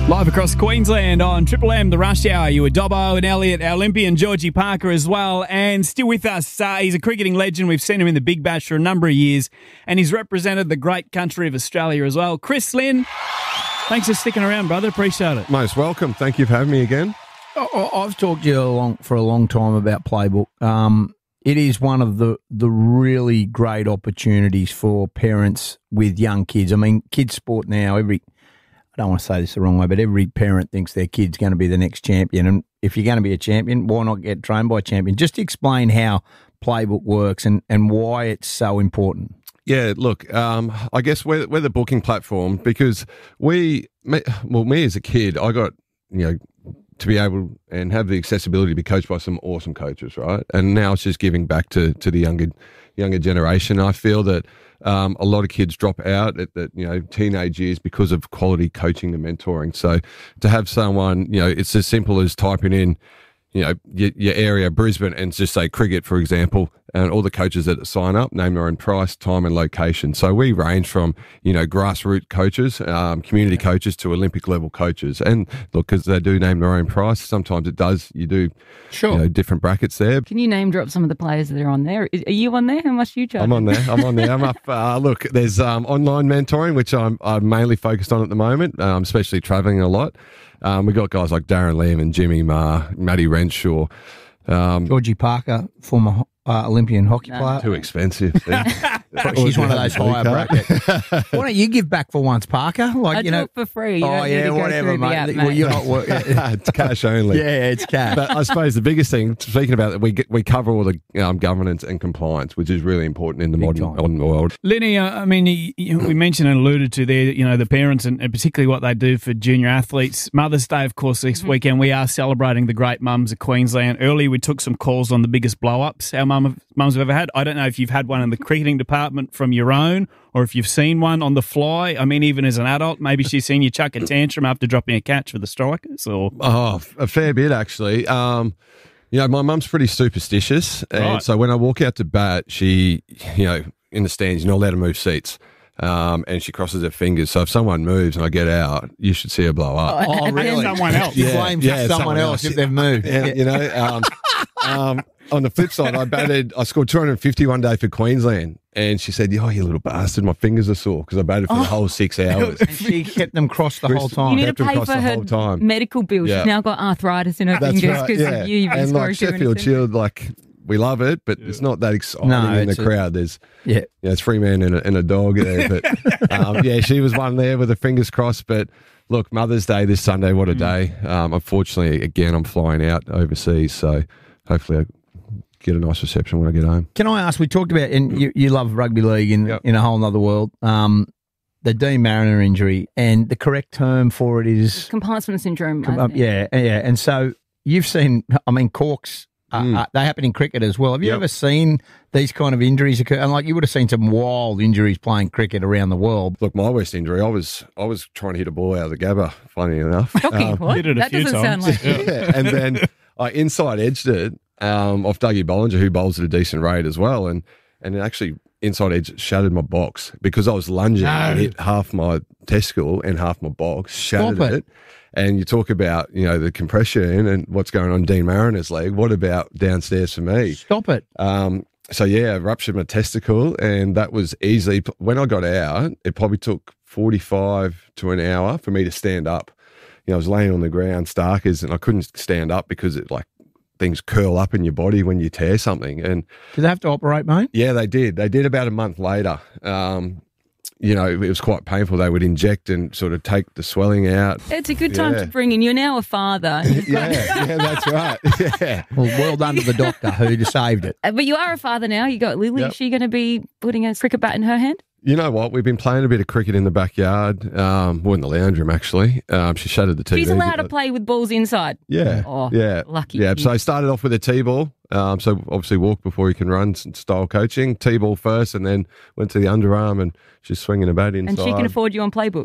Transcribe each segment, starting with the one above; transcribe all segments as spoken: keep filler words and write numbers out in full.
Live across Queensland on Triple M, the Rush Hour. You were Dobbo and Elliot, our Olympian Georgie Parker as well. And still with us, uh, he's a cricketing legend. We've seen him in the Big Bash for a number of years. And he's represented the great country of Australia as well. Chris Lynn, thanks for sticking around, brother. Appreciate it. Most welcome. Thank you for having me again. Oh, I've talked to you a long, for a long time about Playbook. Um, it is one of the, the really great opportunities for parents with young kids. I mean, kids sport now, every... I don't want to say this the wrong way, but every parent thinks their kid's going to be the next champion. And if you're going to be a champion, why not get trained by a champion? Just explain how Playbook works and, and why it's so important. Yeah, look, um, I guess we're, we're the booking platform because we, me, well, me as a kid, I got, you know, to be able and have the accessibility to be coached by some awesome coaches, right? And now it's just giving back to, to the younger younger generation. I feel that um, a lot of kids drop out at the, you know, teenage years because of quality coaching and mentoring. So to have someone, you know, it's as simple as typing in, you know, your, your area, Brisbane, and just say cricket, for example, and all the coaches that sign up name their own price, time and location. So we range from, you know, grassroots coaches, um, community coaches to Olympic level coaches. And look, because they do name their own price, sometimes it does, you do sure. you know, different brackets there. Can you name drop some of the players that are on there? Are you on there? How much do you charge? I'm on there. I'm on there. I'm up. Uh, look, there's um, online mentoring, which I'm, I'm mainly focused on at the moment, um, especially travelling a lot. Um, we've got guys like Darren Lehman, Jimmy Ma, Matty Renshaw. Um, Georgie Parker, former uh, Olympian hockey No. player. too expensive. She's one of those higher brackets. Why don't you give back for once, Parker? Like I you do know, it for free. You oh don't need yeah, to go whatever, through the mate. app, Well, mate. you're not working. It's cash only. Yeah, it's cash. But I suppose the biggest thing, speaking about it, we get, we cover all the um, governance and compliance, which is really important in the Big modern, time. modern world. Lenny, uh, I mean, you, you, we mentioned and alluded to there, you know, the parents and, and particularly what they do for junior athletes. Mother's Day, of course, this Mm-hmm. weekend. We are celebrating the great mums of Queensland. Earlier, we took some calls on the biggest blow-ups our mum, mums have ever had. I don't know if you've had one in the cricketing department from your own or if you've seen one on the fly. I mean, even as an adult, maybe she's seen you chuck a tantrum after dropping a catch for the Strikers or... Oh, a fair bit, actually. Um, you know, my mum's pretty superstitious. And Right. so when I walk out to bat, she, you know, in the stands, you're not allowed to move seats. Um, and she crosses her fingers. So if someone moves and I get out, you should see her blow up. Oh, really? Someone else. You Yeah, blame yeah, someone, someone else, else. if they've moved. Yeah, you know, um, um, on the flip side, I batted, I scored two hundred fifty one day for Queensland. And she said, oh, you little bastard, my fingers are sore because I batted for the whole six hours. And she kept them crossed the whole You time. need to kept them pay across for the her whole time. medical bill. Yeah. She's now got arthritis in her That's fingers right, because yeah. of you. You've been And like scoring Sheffield too Shield, like, we love it, but it's not that exciting No, in the it's a- crowd. There's, Yeah. you know, it's three men and a, and a dog there. But um, yeah, she was one there with her fingers crossed. But look, Mother's Day this Sunday, what a day. Um, unfortunately, again, I'm flying out overseas. So hopefully I get a nice reception when I get home. Can I ask, we talked about, and you, you love rugby league in, Yep. in a whole other world, um, the Dean Mariner injury, and the correct term for it is... Compartment syndrome. I Um, think. yeah, yeah. And so you've seen, I mean, corks, uh, Mm. uh, they happen in cricket as well. Have you Yep. ever seen these kind of injuries occur? And like you would have seen some wild injuries playing cricket around the world. Look, my worst injury, I was I was trying to hit a ball out of the Gabba, funny enough. Shocking. Um, what? did it a That few doesn't sound times. like you. yeah, and then I inside edged it um, off Dougie Bollinger, who bowls at a decent rate as well, and and it actually inside edge shattered my box because I was lunging and hit half my testicle and half my box, shattered Stop it. it. And you talk about, you know, the compression and what's going on in Dean Mariner's leg. What about downstairs for me? Stop it. Um, so yeah, I ruptured my testicle, and that was easily when I got out. It probably took forty-five to an hour for me to stand up. You know, I was laying on the ground, starkers, and I couldn't stand up because it like things curl up in your body when you tear something. And Do they have to operate, mate? yeah, they did. They did about a month later. Um, you know, it was quite painful. They would inject and sort of take the swelling out. It's a good time Yeah. to bring in. You're now a father, Yeah, yeah, that's right. Yeah. Well, well done to the doctor who saved it. Uh, but you are a father now. You got Lily. Yep. Is she going to be putting a cricket bat in her hand? You know what? We've been playing a bit of cricket in the backyard, um, well, in the lounge room, actually. Um, she shattered the T V. She's allowed to but- play with balls inside. Yeah. Oh, yeah. lucky Yeah. you. So I started off with a T-ball. Um, so obviously walk before you can run s- style coaching. T-ball first, and then went to the underarm, and she's swinging a bat inside. And she can afford you on Playbook.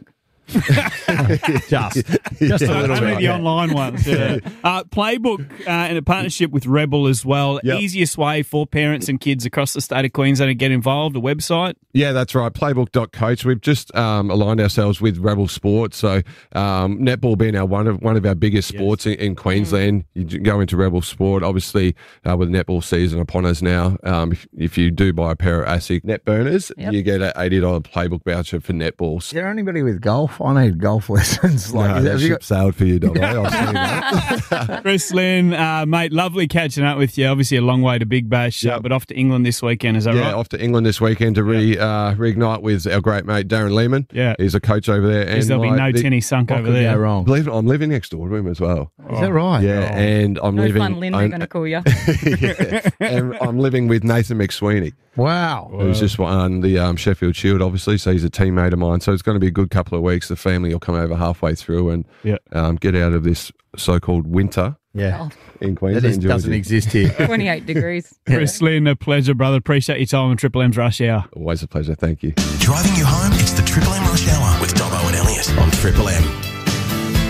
Just, just a Uh, little only bit. the online ones. Yeah. Uh, Playbook uh, in a partnership with Rebel as well. Yep. Easiest way for parents and kids across the state of Queensland to get involved. A website. Yeah, that's right. Playbook dot coach. We've just um, aligned ourselves with Rebel Sports. So um, netball being our one of one of our biggest sports in, in Queensland. You j- go into Rebel Sport, obviously uh, with netball season upon us now. Um, if, if you do buy a pair of ASIC net burners, Yep. you get an eighty dollars Playbook voucher for netball. Is there anybody with golf? I need golf lessons. Like, No, is- that have you ship got- sailed for you, Dobbo. I've seen that. Chris Lynn, uh, mate, lovely catching up with you. Obviously a long way to Big Bash, uh, Yep. but off to England this weekend. Is that Yeah, right? off to England this weekend to re uh, reignite with our great mate Darren Lehman. Yeah. He's a coach over there. Because there'll be my- no the- tenny sunk what over could there. go wrong? Believe it, I'm living next door to him as well. Is that right? Yeah, and I'm No living. fun, Lynn, they're I'm- going to call you. yeah, and I'm living with Nathan McSweeney, Wow. who's just won the um, Sheffield Shield, obviously. So he's a teammate of mine. So it's going to be a good couple of weeks. The family will come over halfway through and Yeah. um, get out of this so-called winter Yeah. in That Queensland. is, doesn't Georgie. exist here. twenty-eight degrees. Chris Lynn, a pleasure, brother. Appreciate your time on Triple M's Rush Hour. Always a pleasure. Thank you. Driving you home, it's the Triple M Rush Hour with Dobbo and Elliot on Triple M.